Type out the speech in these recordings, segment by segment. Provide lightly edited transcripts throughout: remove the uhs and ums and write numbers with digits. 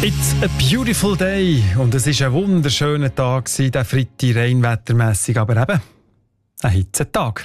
It's a beautiful day. Und es war ein wunderschöner Tag, der Freitag, reinwettermässig, aber eben ein Hitzetag.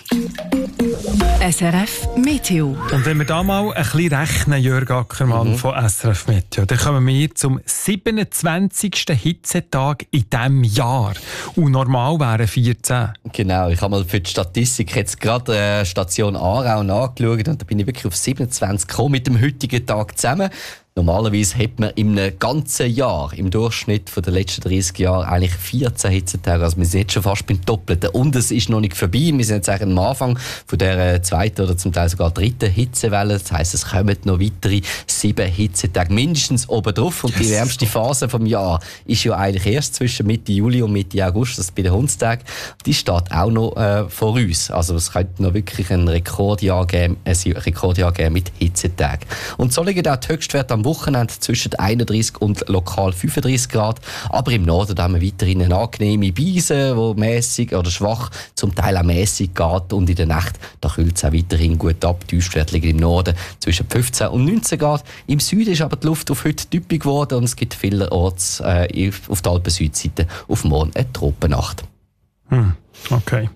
SRF Meteo. Und wenn wir da mal ein bisschen rechnen, Jörg Ackermann von SRF Meteo, dann kommen wir zum 27. Hitzetag in diesem Jahr. Und normal wären 14. Genau, ich habe mal für die Statistik jetzt gerade Station Aarau nachgeschaut und da bin ich wirklich auf 27 gekommen mit dem heutigen Tag zusammen. Normalerweise hat man im ganzen Jahr, im Durchschnitt von den letzten 30 Jahren, eigentlich 14 Hitzetage. Also wir sind jetzt schon fast beim Doppelten. Und es ist noch nicht vorbei. Wir sind jetzt eigentlich am Anfang von der zweiten oder zum Teil sogar dritten Hitzewelle. Das heisst, es kommen noch weitere 7 Hitzetage mindestens oben drauf. Und die wärmste Phase vom Jahr ist ja eigentlich erst zwischen Mitte Juli und Mitte August, das ist bei den Hundstagen. Die steht auch noch vor uns. Also es könnte noch wirklich ein Rekordjahr geben mit Hitzetagen. Und so liegen auch die Höchstwerte am Wochenende zwischen 31 und lokal 35 Grad. Aber im Norden haben wir weiterhin eine angenehme Beise, die mäßig oder schwach, zum Teil auch mäßig geht. Und in der Nacht da kühlt es auch weiterhin gut ab. Die Tiefstwerte liegen im Norden zwischen 15 und 19 Grad. Im Süden ist aber die Luft auf heute typisch geworden und es gibt vielerorts auf der Alpen-Südseite auf morgen eine Tropennacht. Okay.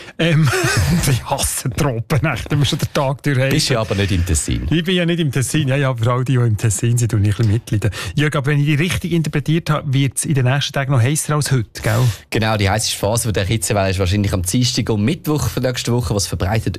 Ich hasse Tropennächte, wenn wir schon den Tag durch haben. Bist ja aber nicht im Tessin. Ich bin ja nicht im Tessin, ja, aber all die im Tessin sind, tun ich ein bisschen mitleiden. Jörg, aber wenn ich die richtig interpretiert habe, wird es in den nächsten Tagen noch heißer als heute, gell? Genau, die heisseste Phase der Hitzewelle ist wahrscheinlich am Dienstag und Mittwoch von nächster Woche, was verbreitet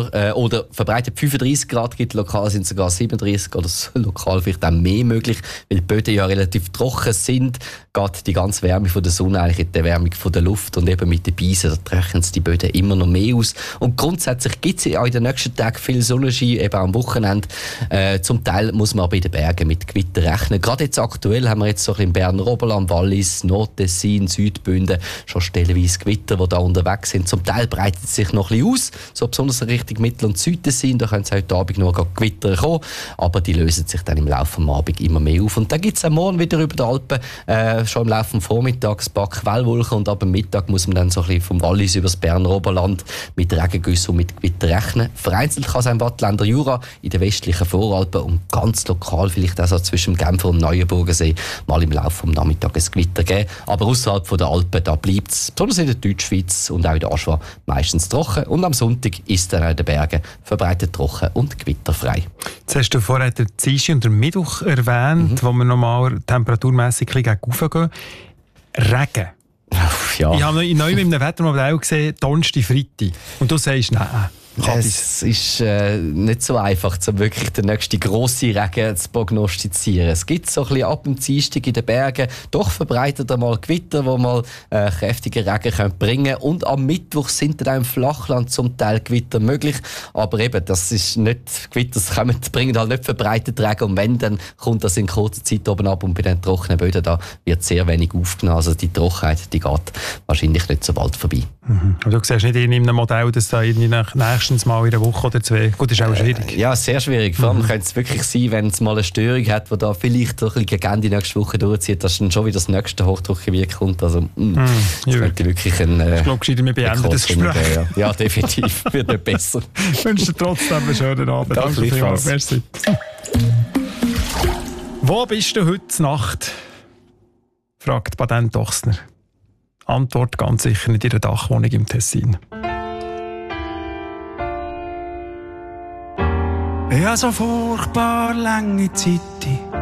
verbreitet 35 Grad gibt. Lokal sind sogar 37 oder lokal vielleicht auch mehr möglich, weil die Böden ja relativ trocken sind. Geht die ganze Wärme von der Sonne eigentlich in die Wärme von der Luft und eben mit den Beisen, da trocknen die Böden immer noch mehr aus. Und grundsätzlich gibt es auch in den nächsten Tagen viel Sonnenschein, eben am Wochenende. Zum Teil muss man aber in den Bergen mit Gewitter rechnen. Gerade jetzt aktuell haben wir jetzt so im Berner Oberland, Wallis, Nordtessin, Südbünden schon stellenweise Gewitter, die da unterwegs sind. Zum Teil breitet es sich noch ein bisschen aus, so besonders Richtung Mittel- und Südtessin. Da können es heute Abend noch Gewitter kommen, aber die lösen sich dann im Laufe des Abends immer mehr auf. Und dann gibt es am Morgen wieder über die Alpen schon im Laufe des Vormittags ein paar Quellwolken und ab dem Mittag muss man dann so ein bisschen vom Wallis über das Berner Oberland mit Regengüssen und mit Gewitter rechnen. Vereinzelt kann es im Wattländer Jura, in den westlichen Voralpen und ganz lokal vielleicht auch so zwischen dem Genfer und Neuenburgensee mal im Laufe des Nachmittags ein Gewitter geben. Aber außerhalb der Alpen, da bleibt es, besonders in der Deutschschweiz und auch in der Aschwa, meistens trocken. Und am Sonntag ist dann auch in den Bergen verbreitet trocken und gewitterfrei. Jetzt hast du vorher den Dienstag und den Mittwoch erwähnt, wo wir nochmal temperaturmässig ein bisschen gehen. Regen. Ja. Ich habe in einem Wettermodell gesehen, Donnerstag, Freitag. Und du sagst, nein. Es ist nicht so einfach, um wirklich den nächsten grossen Regen zu prognostizieren. Es gibt so ein bisschen ab dem Dienstag in den Bergen doch verbreitet einmal Gewitter, die mal kräftige Regen bringen können. Und am Mittwoch sind dann auch im Flachland zum Teil Gewitter möglich. Aber eben, das ist nicht, Gewitter bringen halt nicht verbreitet Regen. Und wenn, dann kommt das in kurzer Zeit oben ab. Und bei den trockenen Böden da wird sehr wenig aufgenommen. Also die Trockenheit, die geht wahrscheinlich nicht so bald vorbei. Aber du siehst nicht in einem Modell, dass da nächstens mal in einer Woche oder 2. Gut, das ist auch schwierig. Ja, sehr schwierig. Vor allem könnte es wirklich sein, wenn es mal eine Störung hat, die da vielleicht ein bisschen gegen Ende nächste Woche durchzieht, dass dann schon wieder das nächste Hochdruckgebiet kommt. Also, das könnte wirklich ein ich glaube, gescheiter, wir beenden das Gespräch. Ja, definitiv. Wird nicht besser. Ich wünsche dir trotzdem einen schönen Abend. Danke vielmals. Merci. Wo bist du heute Nacht? Fragt Patent Ochsner. Antwort ganz sicher nicht in der Dachwohnung im Tessin. Ich habe so furchtbar lange Zeit